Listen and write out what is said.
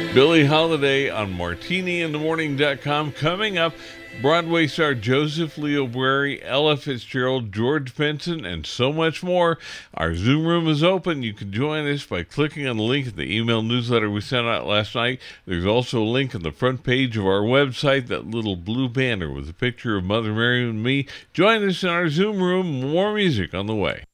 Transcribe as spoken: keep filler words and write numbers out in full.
Billie Holiday on martini in the morning dot com. Coming up, Broadway star Joseph Leo Bury, Ella Fitzgerald, George Benson, and so much more. Our Zoom room is open. You can join us by clicking on the link in the email newsletter we sent out last night. There's also a link on the front page of our website, that little blue banner with a picture of Mother Mary and me. Join us in our Zoom room. More music on the way.